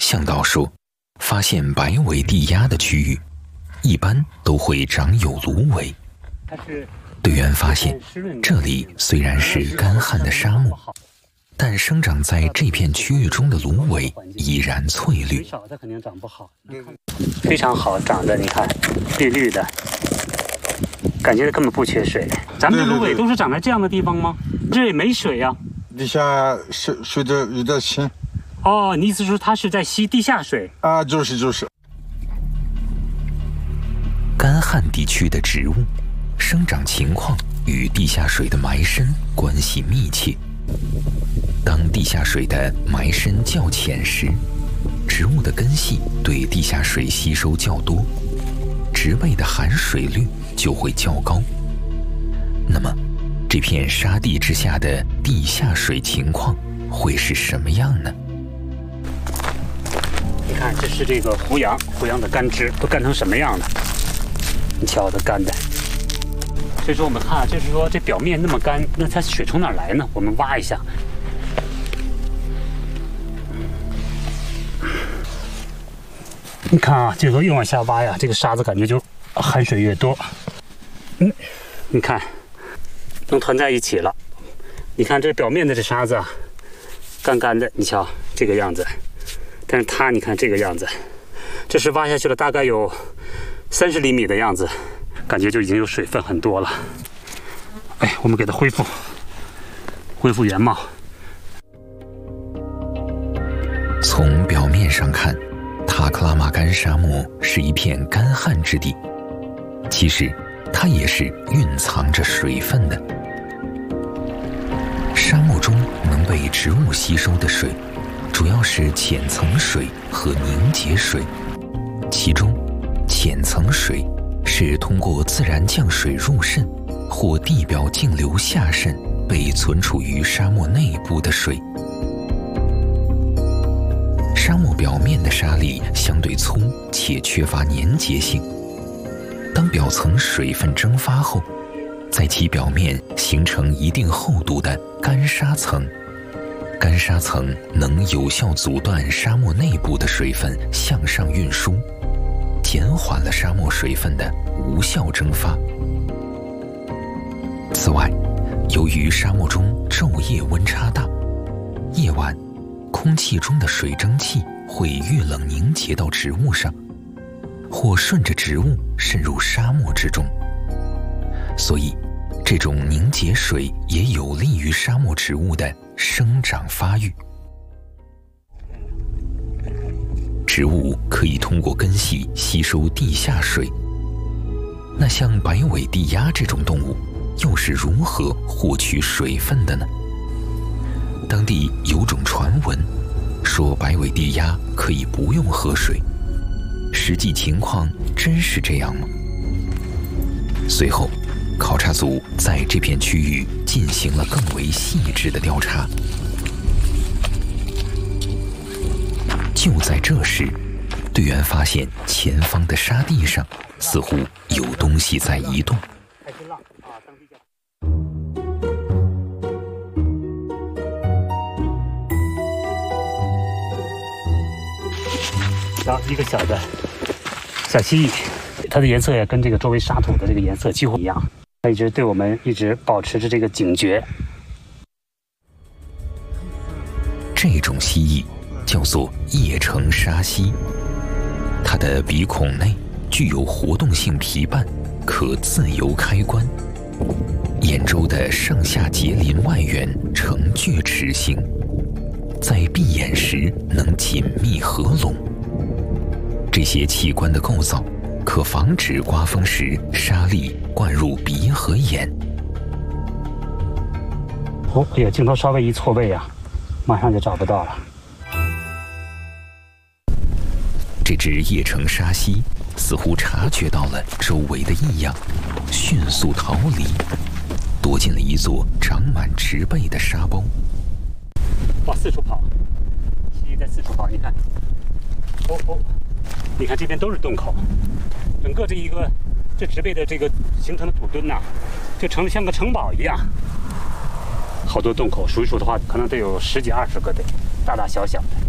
向导说，发现白尾地鸭的区域，一般都会长有芦苇。队员发现，这里虽然是干旱的沙漠，但生长在这片区域中的芦苇依然翠绿。 水少的肯定长不好，非常好长的，你看，绿绿的，感觉根本不缺水。咱们的芦苇都是长在这样的地方吗？这也没水呀。 地下水的有点浅。 哦，你意思是说它是在吸地下水？ 啊，就是。 干旱地区的植物生长情况与地下水的埋深关系密切。当地下水的埋深较浅时，植物的根系对地下水吸收较多，植被的含水率就会较高。那么，这片沙地之下的地下水情况会是什么样呢？ 你看，这是这个胡杨的干枝都干成什么样了？你瞧，它干的。所以说我们看，就是说这表面那么干，那它水从哪儿来呢？我们挖一下。你看啊，这个越往下挖呀，这个沙子感觉就含水越多。你看，能团在一起了。你看这表面的这沙子啊，干干的，你瞧这个样子。但是它，你看这个样子，这是挖下去了大概有30厘米的样子，感觉就已经有水分很多了。哎，我们给它恢复原貌。 从表面上看，塔克拉玛干沙漠是一片干旱之地，其实它也是蕴藏着水分的。沙漠中能被植物吸收的水，主要是浅层水和凝结水，其中浅层水是通过自然降水入渗或地表径流下渗被存储于沙漠内部的水。沙漠表面的沙粒相对粗且缺乏粘结性，当表层水分蒸发后，在其表面形成一定厚度的干沙层。干沙层能有效阻断沙漠内部的水分向上运输，减缓了沙漠水分的无效蒸发。此外，由于沙漠中昼夜温差大，夜晚空气中的水蒸气会遇冷凝结到植物上，或顺着植物渗入沙漠之中，所以这种凝结水也有利于沙漠植物的生长发育。植物可以通过根系吸收地下水，那像白尾地鸭这种动物又是如何获取水分的呢？当地有种传闻说白尾地鸭可以不用喝水，实际情况真是这样吗？随后考察组在这片区域进行了更为细致的调查。就在这时，队员发现前方的沙地上似乎有东西在移动。 开始浪啊，当地叫一个小蜥蜴，它的颜色也跟这个周围沙土的这个颜色几乎一样。它一直对我们一直保持着这个警觉。 这种蜥蜴叫做叶城沙蜥，它的鼻孔内具有活动性皮瓣，可自由开关。眼周的上下节鳞外缘呈锯齿形，在闭眼时能紧密合拢。这些器官的构造可防止刮风时沙粒灌入鼻和眼。 哦，哎呀，镜头稍微一错位啊，马上就找不到了。 这只叶城沙蜥似乎察觉到了周围的异样，迅速逃离，躲进了一座长满植被的沙包。 往四处跑，蜥蜴在四处跑，你看，你看这边都是洞口，整个这植被的这个形成的土墩呐，就成了像个城堡一样，好多洞口，数一数的话，可能得有10几20个的，大大小小的。